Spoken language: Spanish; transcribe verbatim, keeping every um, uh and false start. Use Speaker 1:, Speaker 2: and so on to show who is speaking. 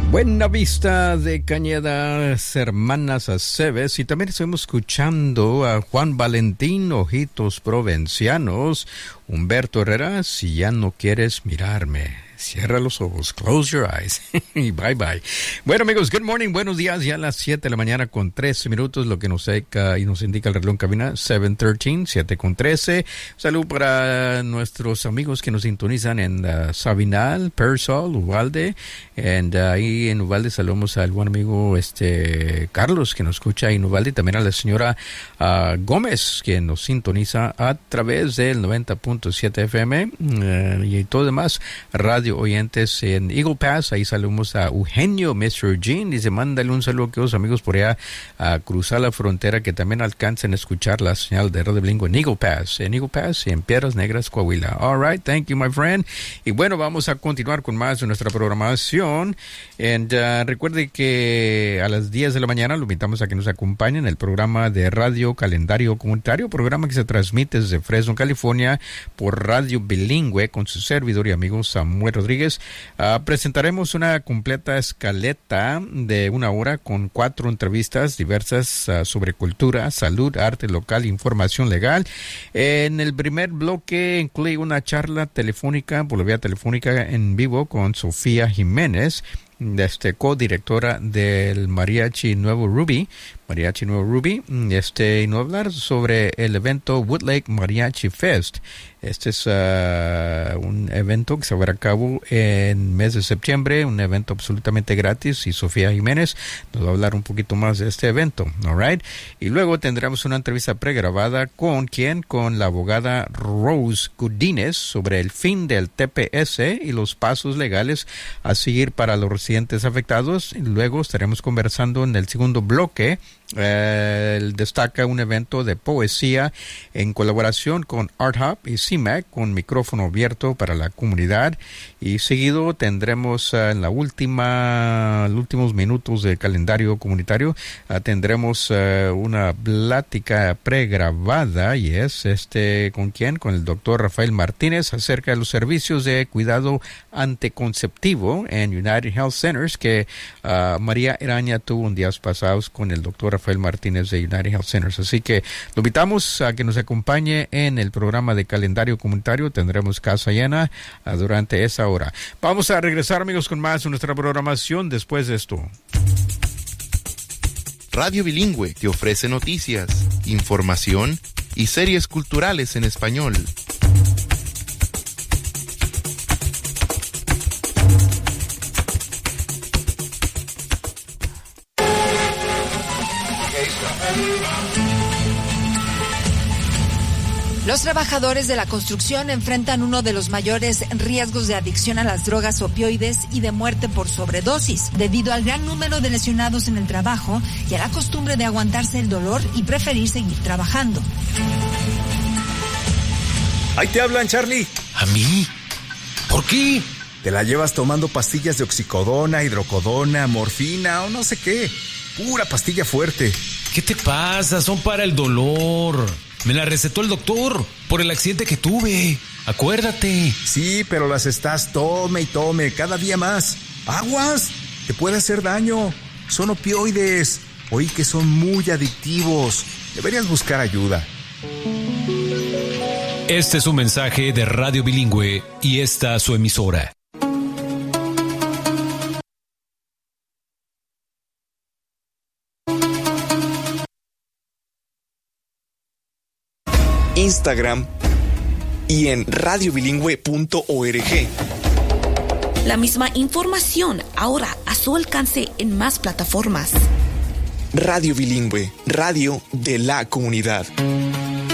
Speaker 1: Buena Vista de Cañada, Hermanas Aceves, y también estamos escuchando a Juan Valentín, Ojitos Provencianos, Humberto Herrera, Si ya no quieres mirarme. Cierra los ojos, close your eyes, y bye bye. Bueno, amigos, good morning, buenos días, ya a las siete de la mañana con trece minutos, lo que nos indica, y nos indica el reloj en cabina, siete trece, siete con trece. Salud para nuestros amigos que nos sintonizan en uh, Sabinal, Persol, Uvalde, y uh, ahí en Uvalde saludamos al buen amigo este Carlos, que nos escucha en Uvalde, y también a la señora uh, Gómez, que nos sintoniza a través del noventa punto siete F M, uh, y todo demás, radio oyentes en Eagle Pass. Ahí saludamos a Eugenio, mister Eugene, dice, mándale un saludo a los amigos por allá a cruzar la frontera, que también alcancen a escuchar la señal de Radio Bilingüe en Eagle Pass, en Eagle Pass y en Piedras Negras, Coahuila. All right, thank you, my friend. Y bueno, vamos a continuar con más de nuestra programación. And, uh, recuerde que a las diez de la mañana lo invitamos a que nos acompañen en el programa de Radio Calendario Comunitario, programa que se transmite desde Fresno, California, por Radio Bilingüe, con su servidor y amigo Samuel Rodríguez. Uh, presentaremos una completa escaleta de una hora con cuatro entrevistas diversas uh, sobre cultura, salud, arte local, información legal. En el primer bloque incluye una charla telefónica, por la vía telefónica en vivo, con Sofía Jiménez, este, co-directora del Mariachi Nuevo Ruby, Mariachi Nuevo Ruby, este, y nos va a hablar sobre el evento Woodlake Mariachi Fest. Este es uh, un evento que se va a llevar a cabo en el mes de septiembre, un evento absolutamente gratis, y Sofía Jiménez nos va a hablar un poquito más de este evento, all right? Y luego tendremos una entrevista pregrabada con ¿quién? Con la abogada Rose Godínez sobre el fin del T P S y los pasos legales a seguir para los residentes afectados. Y luego estaremos conversando en el segundo bloque. Eh, él destaca un evento de poesía en colaboración con Art Hub y C M A C, con micrófono abierto para la comunidad. Y seguido tendremos uh, en la última los últimos minutos del calendario comunitario uh, tendremos uh, una plática pregrabada, y es este con quién con el doctor Rafael Martínez acerca de los servicios de cuidado anticonceptivo en United Health Centers, que uh, María Eraña tuvo en días pasados con el doctor Rafael Martínez de United Health Centers. Así que lo invitamos a que nos acompañe en el programa de calendario comunitario. Tendremos casa llena uh, durante esa hora. Vamos a regresar, amigos, con más de nuestra programación después de esto.
Speaker 2: Radio Bilingüe te ofrece noticias, información y series culturales en español.
Speaker 3: Los trabajadores de la construcción enfrentan uno de los mayores riesgos de adicción a las drogas opioides y de muerte por sobredosis, debido al gran número de lesionados en el trabajo y a la costumbre de aguantarse el dolor y preferir seguir trabajando.
Speaker 4: Ahí te hablan, Charlie.
Speaker 5: ¿A mí? ¿Por qué?
Speaker 4: Te la llevas tomando pastillas de oxicodona, hidrocodona, morfina o no sé qué. Pura pastilla fuerte.
Speaker 5: ¿Qué te pasa? Son para el dolor. Me la recetó el doctor por el accidente que tuve. Acuérdate.
Speaker 4: Sí, pero las estás tome y tome cada día más. ¡Aguas! Te puede hacer daño. Son opioides. Oí que son muy adictivos. Deberías buscar ayuda.
Speaker 5: Este es un mensaje de Radio Bilingüe y esta su emisora.
Speaker 6: Instagram y en radio bilingüe punto org.
Speaker 7: La misma información ahora a su alcance en más plataformas.
Speaker 6: Radio Bilingüe, radio de la comunidad.